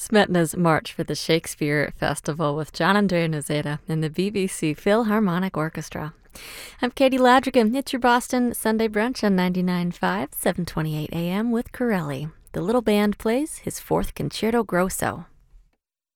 Smetana's March for the Shakespeare Festival with Gian Andrea Noseda and the BBC Philharmonic Orchestra. I'm Katie Ladrigan. It's your Boston Sunday brunch on 99.5, 7:28 a.m. with Corelli. The little band plays his fourth Concerto Grosso.